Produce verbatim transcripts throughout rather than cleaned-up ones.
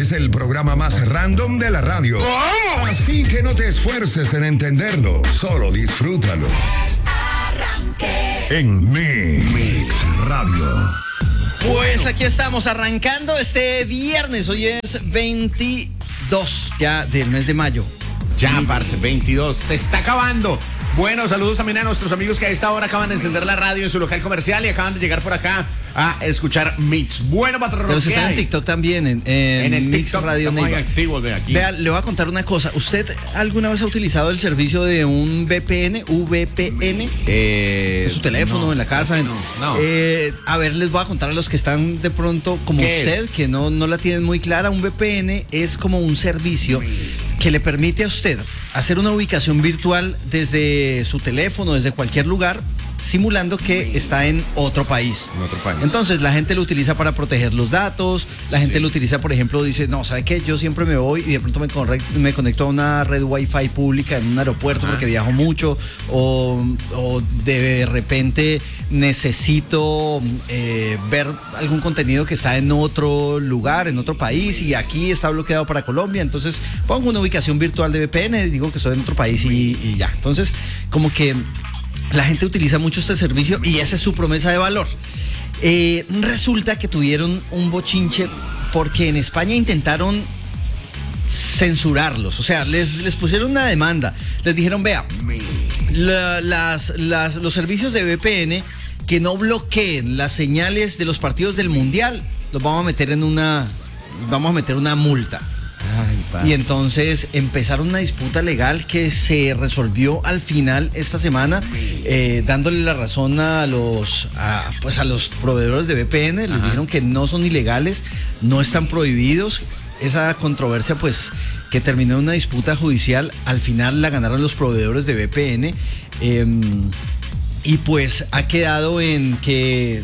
es el programa más random de la radio. ¿Cómo? Así que no te esfuerces en entenderlo, solo disfrútalo. En Mi Mix Radio. Pues aquí estamos arrancando este viernes. Hoy es veintidós ya del mes de mayo. Ya, parce, veintidós. Se está acabando. Bueno, saludos también a nuestros amigos que a esta hora acaban de encender la radio en su local comercial y acaban de llegar por acá a escuchar Mix. Bueno, patrón. Pero si está en TikTok también, en, en, en el Mix TikTok Radio estamos Neiva. activos de aquí. Vea, le voy a contar una cosa. ¿Usted alguna vez ha utilizado el servicio de un V P N? V P N. Eh, en su teléfono, no, en la casa. No, no. Eh, a ver, les voy a contar a los que están de pronto como usted, es? que no, no la tienen muy clara. Un V P N es como un servicio que le permite a usted hacer una ubicación virtual desde su teléfono, desde cualquier lugar, simulando que está en otro país. En otro país. Entonces la gente lo utiliza para proteger los datos, la gente Sí. lo utiliza, por ejemplo, dice, no, ¿sabe qué? Yo siempre me voy y de pronto me, corre- me conecto a una red Wi-Fi pública en un aeropuerto. Ajá. Porque viajo mucho, o, o de repente necesito eh, ver algún contenido que está en otro lugar, en otro país, y aquí está bloqueado para Colombia, entonces pongo una ubicación virtual de V P N, digo que estoy en otro país y, y ya. Entonces, como que la gente utiliza mucho este servicio y esa es su promesa de valor. Eh, resulta que tuvieron un bochinche porque en España intentaron censurarlos, o sea, les, les pusieron una demanda, les dijeron, vea, la, las, las, los servicios de V P N que no bloqueen las señales de los partidos del Mundial, los vamos a meter en una, vamos a meter una multa. Ay, y entonces empezaron una disputa legal que se resolvió al final esta semana, eh, dándole la razón a los a, pues a los proveedores de V P N. Les dijeron que no son ilegales, no están prohibidos. Esa controversia, pues, que terminó en una disputa judicial, al final la ganaron los proveedores de V P N, eh, y pues ha quedado en que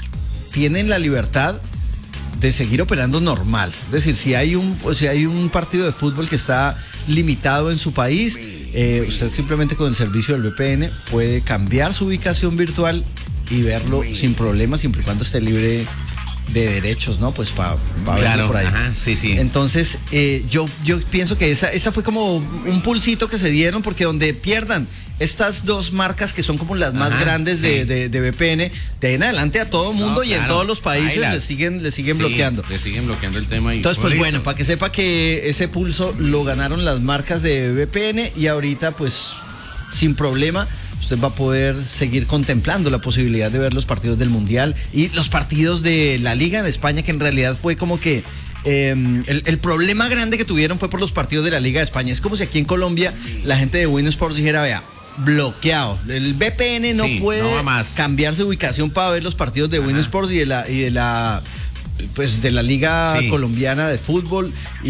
tienen la libertad de seguir operando normal. Es decir, si hay un, si hay un partido de fútbol que está limitado en su país, eh, usted simplemente con el servicio del V P N puede cambiar su ubicación virtual y verlo sin problema, siempre y cuando esté libre de derechos, ¿no? Pues para pa verlo claro, por ahí. Ajá, sí, sí. Entonces, eh, yo, yo pienso que esa, esa fue como un pulsito que se dieron, porque donde pierdan estas dos marcas que son como las más Ajá, grandes de, sí. de, de V P N, de ahí en adelante a todo mundo, no, y claro, en todos los países le siguen, le siguen sí, bloqueando. Le siguen bloqueando el tema. Y entonces, pues bueno, para que sepa que ese pulso lo ganaron las marcas de V P N y ahorita, pues, sin problema, usted va a poder seguir contemplando la posibilidad de ver los partidos del Mundial y los partidos de la Liga de España, que en realidad fue como que Eh, el, el problema grande que tuvieron fue por los partidos de la Liga de España. Es como si aquí en Colombia la gente de Win Sports dijera, vea, bloqueado. El V P N no sí, puede no más. cambiar su ubicación para ver los partidos de Ajá. Win Sports y de la, y de la pues de la Liga sí. Colombiana de Fútbol,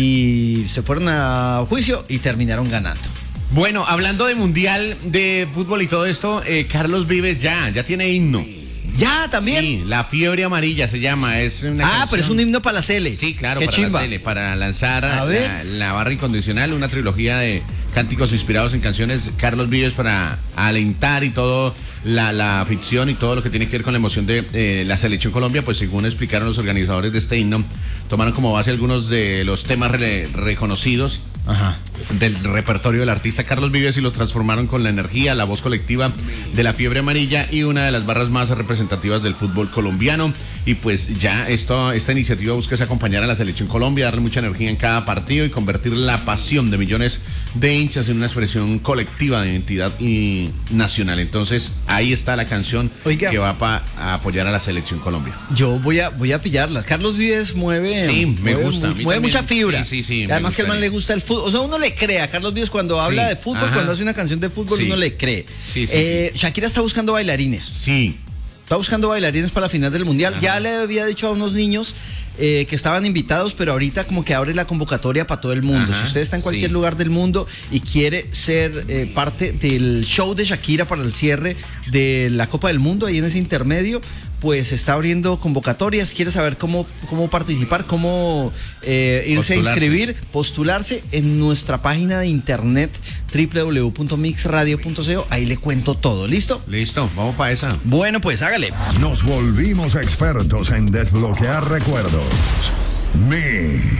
y se fueron a juicio y terminaron ganando. Bueno, hablando de Mundial de Fútbol y todo esto, eh, Carlos Vives ya, ya tiene himno. Ya, también. Sí, La Fiebre Amarilla se llama. Es una ah, canción. Pero es un himno para la Cele. Sí, claro, Qué para chimba. la Cele, para lanzar la, la Barra Incondicional, una trilogía de cánticos inspirados en canciones Carlos Vives para alentar y todo, la, la ficción y todo lo que tiene que ver con la emoción de eh, la selección Colombia. Pues según explicaron los organizadores de este himno, tomaron como base algunos de los temas re, reconocidos Ajá. del repertorio del artista Carlos Vives y los transformaron con la energía, la voz colectiva de La Fiebre Amarilla y una de las barras más representativas del fútbol colombiano. Y pues ya esto, esta iniciativa busca acompañar a la selección Colombia, darle mucha energía en cada partido y convertir la pasión de millones de hinchas en una expresión colectiva de identidad y nacional. Entonces ahí está la canción Oiga, que va pa, a apoyar a la selección Colombia. Yo voy a voy a pillarla. Carlos Vives mueve, sí, me mueve, gusta, mueve, mueve mucha fibra. Sí, sí, sí, además que al man le gusta el fútbol. O sea, uno le cree a Carlos Vives cuando habla sí, de fútbol, ajá. cuando hace una canción de fútbol, sí. uno le cree. Sí, sí, eh, sí. Shakira está buscando bailarines. Sí. Está buscando bailarines para la final del Mundial. Ajá. Ya le había dicho a unos niños eh, que estaban invitados, pero ahorita como que abre la convocatoria para todo el mundo. Ajá, si usted está en cualquier sí. lugar del mundo y quiere ser eh, parte del show de Shakira para el cierre de la Copa del Mundo, ahí en ese intermedio, pues está abriendo convocatorias. Quiere saber cómo, cómo participar, cómo eh, irse postularse. a inscribir, postularse en nuestra página de internet doble u doble u doble u punto mix radio punto co. Ahí le cuento todo. ¿Listo? Listo, vamos para esa. Bueno, pues hágale. Nos volvimos expertos en desbloquear recuerdos. Mix,